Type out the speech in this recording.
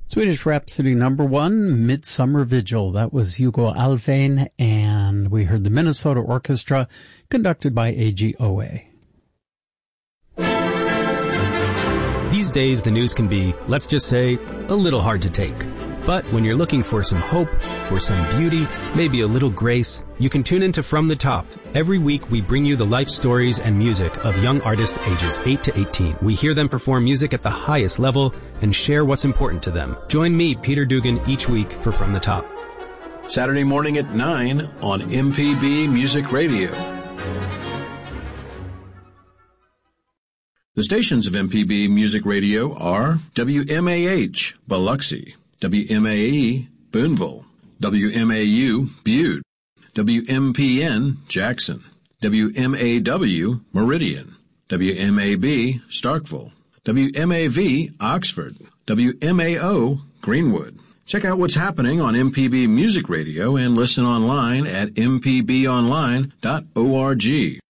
Swedish Rhapsody #1, Midsummer Vigil. That was Hugo Alfvén, and we heard the Minnesota Orchestra, conducted by AGOA. These days, the news can be, let's just say, a little hard to take. But when you're looking for some hope, for some beauty, maybe a little grace, you can tune into From the Top. Every week, we bring you the life stories and music of young artists ages 8 to 18. We hear them perform music at the highest level and share what's important to them. Join me, Peter Dugan, each week for From the Top. Saturday morning at 9 on MPB Music Radio. The stations of MPB Music Radio are WMAH, Biloxi, WMAE, Boonville, WMAU, Butte, WMPN, Jackson, WMAW, Meridian, WMAB, Starkville, WMAV, Oxford, WMAO, Greenwood. Check out what's happening on MPB Music Radio and listen online at mpbonline.org.